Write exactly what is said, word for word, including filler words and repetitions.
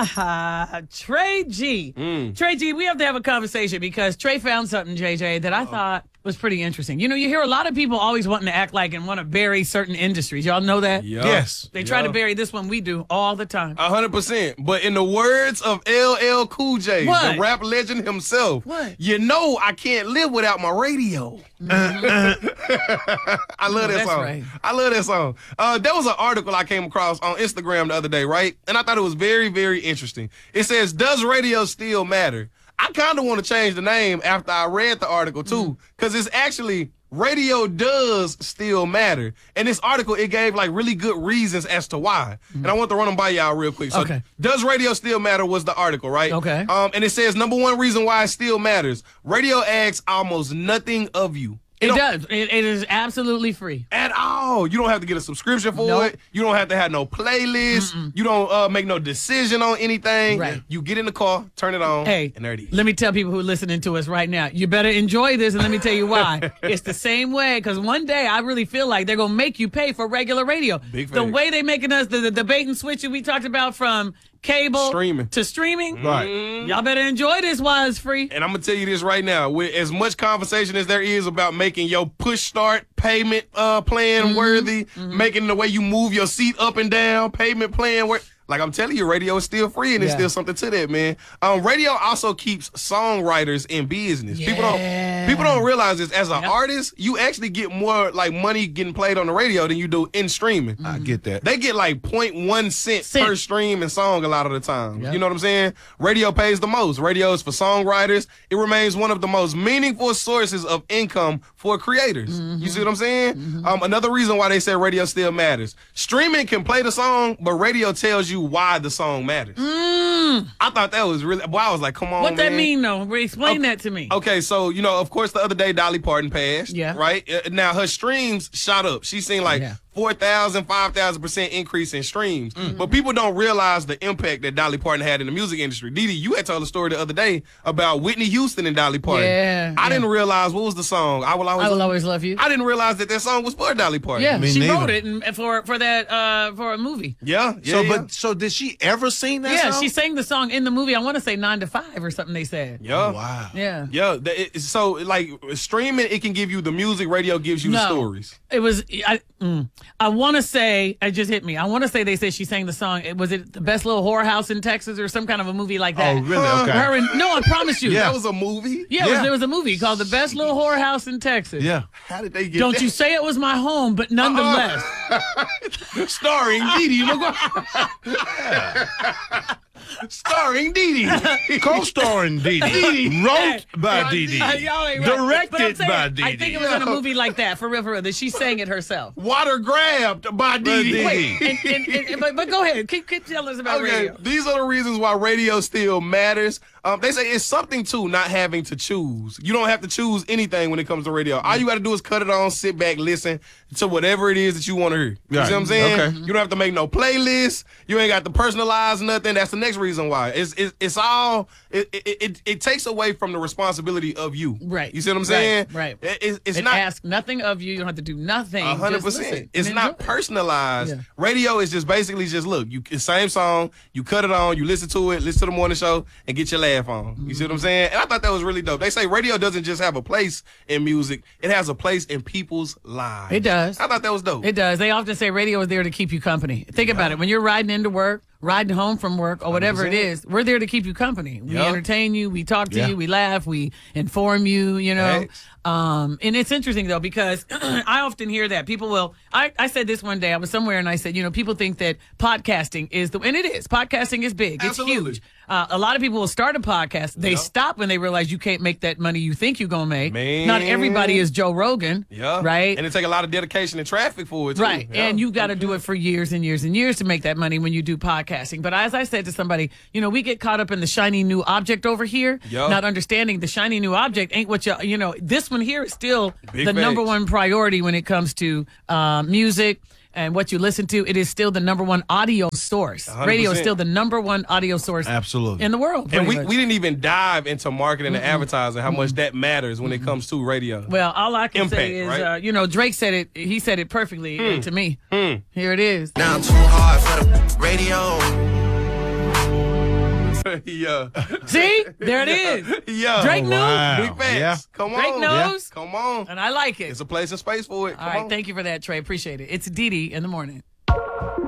Trey G. Mm. Trey G, we have to have a conversation because Trey found something, J J, that I Uh-oh. thought was pretty interesting. You know, you hear a lot of people always wanting to act like and want to bury certain industries. Y'all know that? Yep. Yes. They try yep. to bury this one. We do all the time. A hundred percent. But in the words of L L Cool J, what? the rap legend himself, what? You know I can't live without my radio. Mm-hmm. I love oh, that that's song. Right. I love that song. Uh, there was an article I came across on Instagram the other day, right? And I thought it was very, very interesting. It says, does radio still matter? I kind of want to change the name after I read the article, too, because mm. it's actually radio does still matter. And this article, it gave, like, really good reasons as to why. Mm. And I want to run them by y'all real quick. So, okay. Does radio still matter was the article, right? Okay. Um, and it says, number one reason why it still matters, radio asks almost nothing of you. It, it does. It, it is absolutely free. At all. You don't have to get a subscription for nope. it. You don't have to have no playlist. Mm-mm. You don't uh, make no decision on anything. Right. You get in the car, turn it on, hey, and there it is. Let me tell people who are listening to us right now, you better enjoy this, and let me tell you why. It's the same way, because one day I really feel like they're going to make you pay for regular radio. Big the way they making us, the, the debate and switch that we talked about from cable streaming. to streaming. Right. Mm-hmm. Y'all better enjoy this while it's free. And I'm going to tell you this right now. With as much conversation as there is about making your push start payment uh, plan mm-hmm. worthy, mm-hmm. making the way you move your seat up and down, payment plan worthy. Like I'm telling you, radio is still free, and there's yeah. still something to that, man. Um, radio also keeps songwriters in business. Yeah. People don't people don't realize this. As an yep. artist, you actually get more like money getting played on the radio than you do in streaming. Mm-hmm. I get that. They get like zero point one cent, cent per stream and song a lot of the time. Yep. You know what I'm saying? Radio pays the most. Radio is for songwriters. It remains one of the most meaningful sources of income for creators. Mm-hmm. You see what I'm saying? Mm-hmm. Um, another reason why they say radio still matters. Streaming can play the song, but radio tells you why the song matters. Mm. I thought that was really, well, I was like, come on, What man. that mean, though? Explain okay. that to me. Okay, so, you know, of course, the other day, Dolly Parton passed. Yeah. Right? Uh, now, her streams shot up. She's seen like yeah. four thousand, five thousand percent increase in streams. Mm-hmm. But people don't realize the impact that Dolly Parton had in the music industry. Didi, you had told a story the other day about Whitney Houston and Dolly Parton. Yeah. I yeah. didn't realize, what was the song? I Will Always, I will love, always love you. I didn't realize that that song was for Dolly Parton. Yeah, Me she neither. wrote it and for for that uh, for a movie. Yeah, yeah. So, yeah. but so did she ever sing that yeah, song? she sang the song in the movie. I want to say nine to five or something. They said. Yeah. Oh, wow. Yeah. Yeah. It, so like streaming, it can give you the music. Radio gives you no, the stories. It was. I. Mm, I want to say. It just hit me. I want to say they said she sang the song. It was it the Best Little Whorehouse in Texas or some kind of a movie like that. Oh, really? Okay. Her and, no, I promise you. Yeah. That was a movie. Yeah, yeah. It was, there was a movie called The Best Little Whorehouse in Texas. Yeah. How did they get? Don't that? you say it was my home, but nonetheless. Uh-uh. Starring Didi McGuire. Starring Didi. Co-starring Didi. Wrote by Didi. Uh, y'all ain't right. Directed saying, by Didi. I think it was in a movie like that, for real, for real, that she sang it herself. Water grabbed by Didi. Wait, and, and, and, but, but go ahead. Keep, keep telling us about Okay, radio. these are the reasons why radio still matters. Um, they say it's something, too, not having to choose. You don't have to choose anything when it comes to radio. All you got to do is cut it on, sit back, listen to whatever it is that you want to hear. You right. see what I'm saying? Okay. You don't have to make no playlist. You ain't got to personalize nothing. That's the next reason why. It's it's, it's all, it, it, it, it takes away from the responsibility of you. Right. You see what I'm saying? Right. right. It, it's it's it not. asks nothing of you. You don't have to do nothing. A hundred Just listen percent. It's and not enjoy. personalized. Yeah. Radio is just basically just look. You same song. You cut it on. You listen to it. Listen to the morning show and get your laugh on. You see what I'm saying? And I thought that was really dope. They say radio doesn't just have a place in music. It has a place in people's lives. It does. I thought that was dope. It does. They often say radio is there to keep you company. Think yeah. about it. When you're riding into work, riding home from work, or whatever one hundred percent. It is, we're there to keep you company. We yep. entertain you. We talk to yeah. you. We laugh. We inform you, you know. Thanks. Um, and it's interesting, though, because I often hear that. People will, I, I said this one day. I was somewhere and I said, you know, people think that podcasting is the, and it is. Podcasting is big. Absolutely. It's huge. Uh, a lot of people will start a podcast. They yep. stop when they realize you can't make that money you think you're going to make. Man. Not everybody is Joe Rogan. Yeah. Right? And it take a lot of dedication and traffic for it, too. Right. Yeah. And you got to do it for years and years and years to make that money when you do podcasting. But as I said to somebody, you know, we get caught up in the shiny new object over here, yep. not understanding the shiny new object ain't what you, you know, this one here is still Big the facts. number one priority when it comes to uh, music. And what you listen to, it is still the number one audio source. one hundred percent. Radio is still the number one audio source Absolutely. in the world. And we, much. we didn't even dive into marketing mm-hmm. and advertising, how mm-hmm. much that matters when mm-hmm. it comes to radio. Well, all I can Impact, say is, right? uh, you know, Drake said it. He said it perfectly mm. uh, to me. Mm. Here it is. Now too hard for the radio. yeah. See? There it is. Yeah. Drake knew. Wow. Big facts. Yeah. Come on. Drake knows. Come on. And I like it. It's a place and space for it. All Come right. on. Thank you for that, Trey. Appreciate it. It's Dee Dee in the morning.